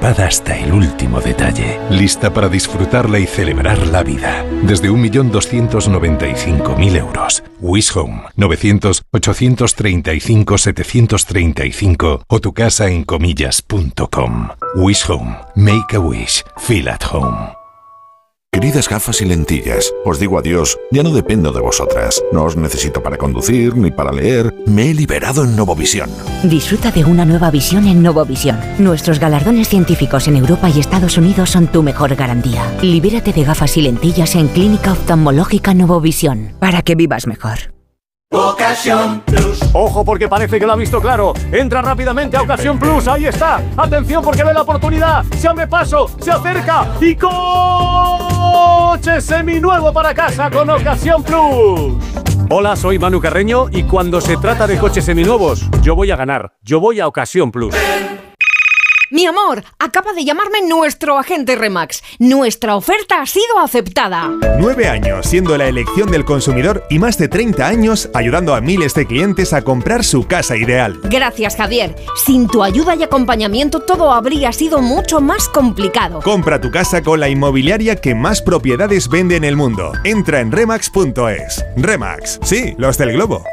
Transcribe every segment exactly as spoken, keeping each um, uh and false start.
preocupada hasta el último detalle, lista para disfrutarla y celebrar la vida. Desde un millón doscientos noventa y cinco mil euros. Wish Home, novecientos, ochocientos treinta y cinco, setecientos treinta y cinco o tu casa en comillas punto com. Wish Home, make a wish, feel at home. Queridas gafas y lentillas, os digo adiós, ya no dependo de vosotras. No os necesito para conducir ni para leer. Me he liberado en Novovisión. Disfruta de una nueva visión en Novovisión. Nuestros galardones científicos en Europa y Estados Unidos son tu mejor garantía. Libérate de gafas y lentillas en Clínica Oftalmológica Novovisión, para que vivas mejor. Ocasión Plus. Ojo, porque parece que lo ha visto claro. Entra rápidamente a Ocasión Plus. Ahí está. Atención, porque ve la oportunidad. Se abre paso, se acerca y coche seminuevo para casa con Ocasión Plus. Hola, soy Manu Carreño y cuando se trata de coches seminuevos, yo voy a ganar. Yo voy a Ocasión Plus. Mi amor, acaba de llamarme nuestro agente Remax. Nuestra oferta ha sido aceptada. Nueve años siendo la elección del consumidor y más de treinta años ayudando a miles de clientes a comprar su casa ideal. Gracias, Javier. Sin tu ayuda y acompañamiento todo habría sido mucho más complicado. Compra tu casa con la inmobiliaria que más propiedades vende en el mundo. Entra en remax punto es. Remax, sí, los del globo.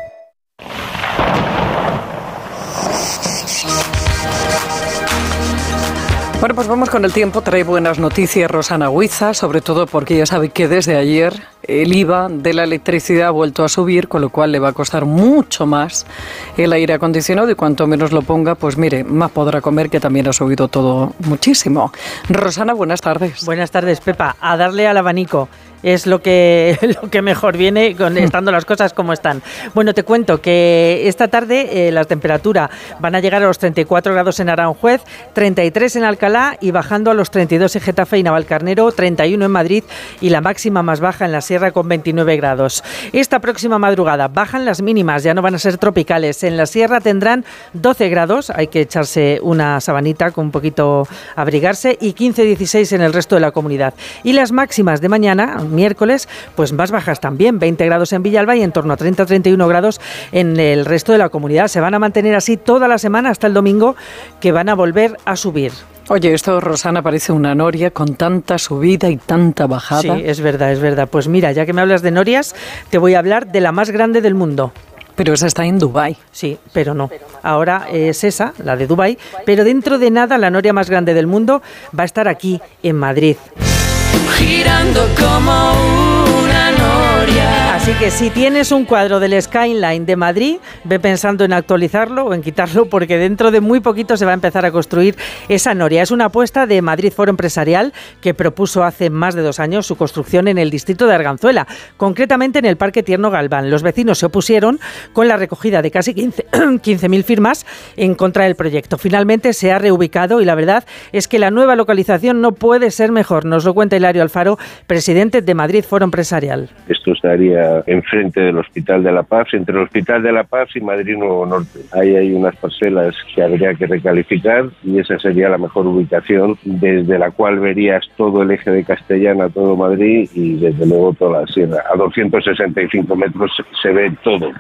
Bueno, pues vamos con el tiempo. Trae buenas noticias Rosana Huiza, sobre todo porque ya sabe que desde ayer el I V A de la electricidad ha vuelto a subir, con lo cual le va a costar mucho más el aire acondicionado y cuanto menos lo ponga, pues mire, más podrá comer, que también ha subido todo muchísimo. Rosana, buenas tardes. Buenas tardes, Pepa. A darle al abanico. Es lo que, lo que mejor viene con, estando las cosas como están. Bueno, te cuento que esta tarde eh, la temperatura van a llegar a los treinta y cuatro grados en Aranjuez, treinta y tres en Alcalá y bajando a los treinta y dos en Getafe y Navalcarnero, treinta y uno en Madrid y la máxima más baja en la Sierra con veintinueve grados. Esta próxima madrugada bajan las mínimas, ya no van a ser tropicales. En la Sierra tendrán doce grados, hay que echarse una sabanita con un poquito abrigarse, y quince a dieciséis en el resto de la comunidad. Y las máximas de mañana, miércoles, pues más bajas también, veinte grados en Villalba y en torno a treinta a treinta y uno grados en el resto de la comunidad. Se van a mantener así toda la semana hasta el domingo, que van a volver a subir. Oye, esto, Rosana, parece una noria con tanta subida y tanta bajada. Sí, es verdad, es verdad. Pues mira, ya que me hablas de norias, te voy a hablar de la más grande del mundo. Pero esa está en Dubái. Sí, pero no. Ahora es esa, la de Dubái, pero dentro de nada la noria más grande del mundo va a estar aquí, en Madrid. Girando como una noria. Así que si tienes un cuadro del Skyline de Madrid, ve pensando en actualizarlo o en quitarlo, porque dentro de muy poquito se va a empezar a construir esa noria. Es una apuesta de Madrid Foro Empresarial, que propuso hace más de dos años su construcción en el distrito de Arganzuela, concretamente en el Parque Tierno Galván. Los vecinos se opusieron con la recogida de casi quince mil firmas en contra del proyecto. Finalmente se ha reubicado y la verdad es que la nueva localización no puede ser mejor. Nos lo cuenta Hilario Alfaro, presidente de Madrid Foro Empresarial. Esto estaría enfrente del Hospital de la Paz, entre el Hospital de la Paz y Madrid Nuevo Norte. Ahí hay unas parcelas que habría que recalificar y esa sería la mejor ubicación, desde la cual verías todo el eje de Castellana, todo Madrid y desde luego toda la sierra. A doscientos sesenta y cinco metros se ve todo.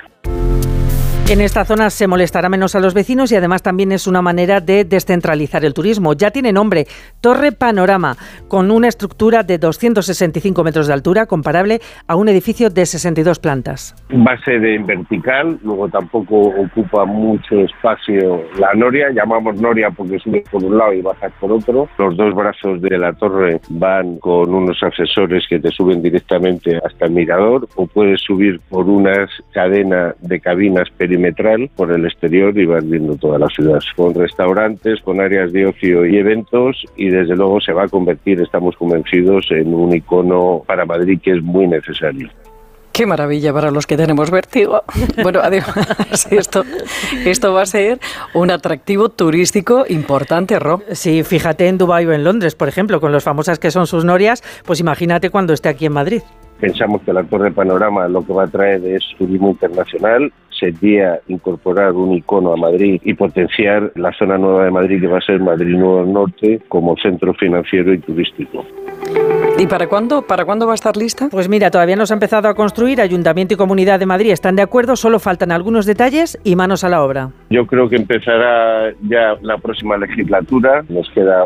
En esta zona se molestará menos a los vecinos y además también es una manera de descentralizar el turismo. Ya tiene nombre, Torre Panorama, con una estructura de doscientos sesenta y cinco metros de altura, comparable a un edificio de sesenta y dos plantas. Base de vertical, luego tampoco ocupa mucho espacio la noria, llamamos noria porque sube por un lado y baja por otro. Los dos brazos de la torre van con unos ascensores que te suben directamente hasta el mirador, o puedes subir por una cadena de cabinas perimetrales por el exterior y vas viendo toda la ciudad, con restaurantes, con áreas de ocio y eventos, y desde luego se va a convertir, estamos convencidos, en un icono para Madrid que es muy necesario. Qué maravilla para los que tenemos vértigo. Bueno, además, esto, esto va a ser un atractivo turístico importante, Ro. Sí, fíjate en Dubái o en Londres, por ejemplo, con los famosas que son sus norias, pues imagínate cuando esté aquí en Madrid. Pensamos que la Torre Panorama lo que va a traer es turismo internacional, sería incorporar un icono a Madrid y potenciar la zona nueva de Madrid, que va a ser Madrid Nuevo Norte, como centro financiero y turístico. ¿Y para cuándo? ¿Para cuándo va a estar lista? Pues mira, todavía no se ha empezado a construir. Ayuntamiento y Comunidad de Madrid están de acuerdo, solo faltan algunos detalles y manos a la obra. Yo creo que empezará ya la próxima legislatura. Nos queda